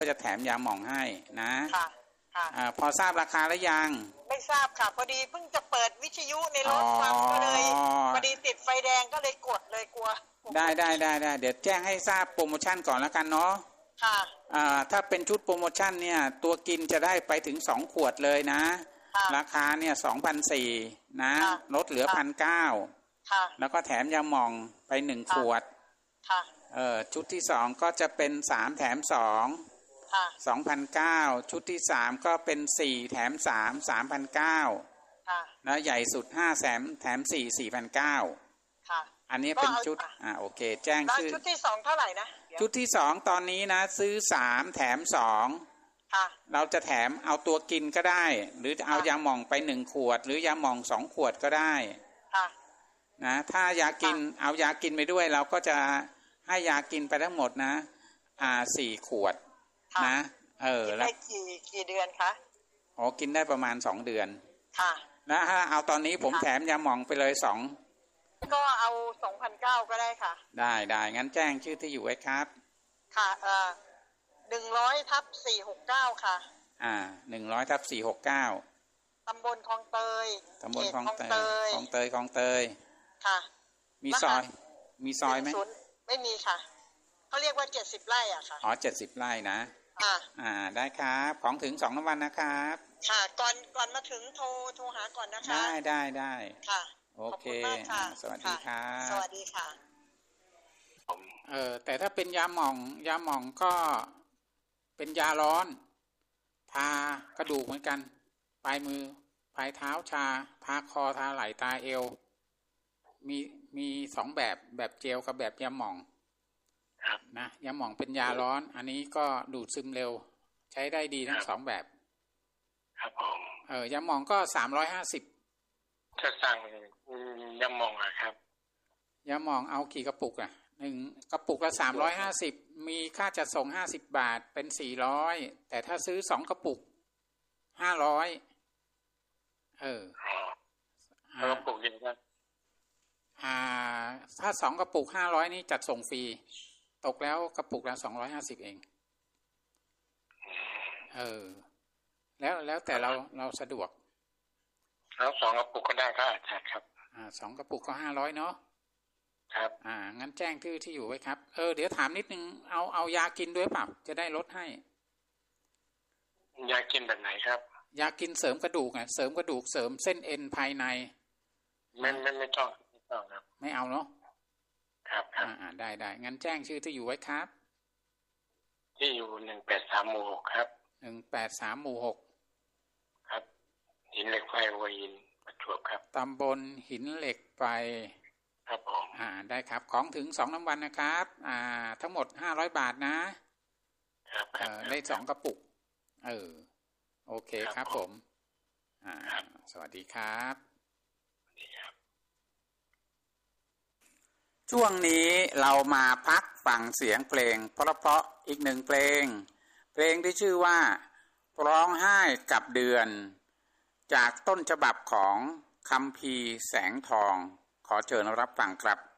ก็จะแถมยาหม่องให้นะค่ะพอทราบราคาแล้วยังไม่ทราบค่ะพอดีเพิ่งจะเปิดวิทยุในรถฟังก็เลยพอดีติดไฟแดงก็เลยกดเลยกลัวได้เดี๋ยวแจ้งให้ทราบโปรโมชั่นก่อนแล้วกันเนาะค่ะถ้าเป็นชุดโปรโมชั่นเนี่ยตัวกินจะได้ไปถึง2 ขวดเลยนะราคาเนี่ย 2,400 นะลดเหลือ 1,900 ค่ะแล้วก็แถมยาหม่องไป1 ขวดค่ะชุดที่2ก็จะเป็น3แถม2 ค่ะ 2,900 ชุดที่3ก็เป็น4แถม3 3,900 ค่ะแล้วใหญ่สุด5แถม4 4,900 ค่ะอันนี้เป็นชุดโอเคแจ้งชื่อชุดที่2เท่าไหร่นะชุดที่2ตอนนี้นะซื้อ3แถม2 ค่ะเราจะแถมเอาตัวกินก็ได้หรือจะเอายาหม่องไป1 ขวดหรือยาหม่อง2 ขวดก็ได้ค่ะนะถ้ายากินเอายากินไปด้วยเราก็จะให้ยากินไปทั้งหมดนะ4 ขวดนะแล้วกี่เดือนคะกินได้ประมาณ2 เดือนค่ะแล้วถ้าเอาตอนนี้ผมแถมยาหม่องไปเลย2 ก็เอา 2,900 ก็ได้ค่ะได้งั้นแจ้งชื่อที่อยู่ไว้ครับค่ะ100/469ค่ะ 100/469 ตำบลคลองเตยคลองเตยค่ะมีซอยไหมไม่มีค่ะเขาเรียกว่า70 ไร่อ่ะค่ะ 70 ไร่นะได้ครับของถึง2 น้ำวันนะครับค่ะก่อนมาถึงโทรหาก่อนนะคะได้ค่ะโอเคสวัสดีครับสวัสดีค่ะแต่ถ้าเป็นยาหม่องก็เป็นยาร้อนทากระดูกเหมือนกันปลายมือปลายเท้าชาทาคอทาไหล่ตาเอวมี2 แบบเจลกับแบบยาหม่องนะยาหม่องเป็นยาร้อนอันนี้ก็ดูดซึมเร็วใช้ได้ดีทั้ง2 แบบครับผมยาหม่องก็350 จะสั่งยาหม่องครับยาหม่องเอากี่กระปุก1 กระปุกละ350มีค่าจัดส่ง50 บาทเป็น400แต่ถ้าซื้อ2 กระปุก500 กระปุกยังไงถ้า2 กระปุก500นี่จัดส่งฟรีตกแล้วกระปุกละ250เองแล้วแต่เราสะดวกแล้ว2 กระปุกก็ได้ครับอาจารย์ครับ 2 กระปุกก็500เนาะครับงั้นแจ้งที่อยู่ไว้ครับเดี๋ยวถามนิดนึงเอายากินด้วยเปล่าจะได้ลดให้ยากินแบบไหนครับยากินเสริมกระดูกเสริมกระดูกเสริมเส้นเอ็นภายในไม่ต้องครับไม่เอาเนาะครับได้งั้นแจ้งชื่อที่อยู่ไว้ครับที่อยู่183 หมู่ 6ครับ 183 หมู่ 6 ครับหินเหล็กไฟหัวหินประจวบครับตำบลหินเหล็กไฟครับผมได้ครับของถึง2 น้ำวันนะครับทั้งหมด500 บาทนะครับได้2 กระปุกโอเคครับผมสวัสดีครับช่วงนี้เรามาพักฟังเสียงเพลงเพราะอีก1 เพลงที่ชื่อว่าร้องไห้กับเดือนจากต้นฉบับของคัมภีร์แสงทองขอเชิญรับฟังครับ